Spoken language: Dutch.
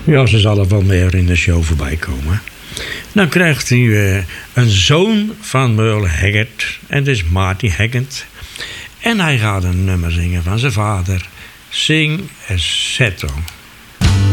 Ja, ze zal er wel meer in de show voorbij komen. Dan krijgt u een zoon van Merle Haggard. En dat is Marty Haggard. En hij gaat een nummer zingen van zijn vader. Sing a sad song.